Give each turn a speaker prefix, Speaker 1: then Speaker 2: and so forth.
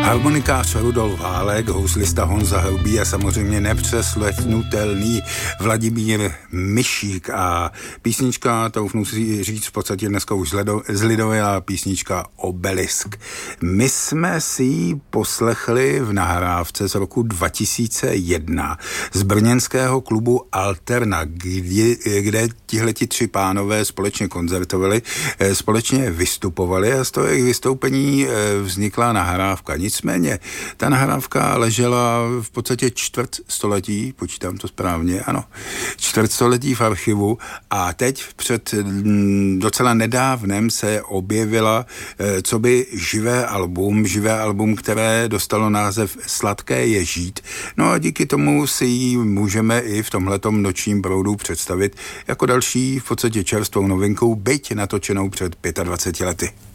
Speaker 1: Harmonikář Rudolf Hálek, houslista Honza Hrubý a samozřejmě nepřeslechnutelný Vladimír Myšík a písnička, troufnu si říct v podstatě dneska už z lidové písnička Obelisk. My jsme si ji poslechli v nahrávce z roku 2001 z brněnského klubu Alterna, kde tihleti tři pánové společně koncertovali, společně vystupovali a z toho jejich vystoupení vznikla nahrávka. Nicméně ta nahrávka ležela v podstatě čtvrtstoletí, počítám to správně, ano, čtvrtstoletí v archivu a teď před docela nedávnem se objevila coby živé album, které dostalo název Sladké je žít. No a díky tomu si ji můžeme i v tomhletom nočním proudu představit jako další v podstatě čerstvou novinkou, byť natočenou před 25 lety.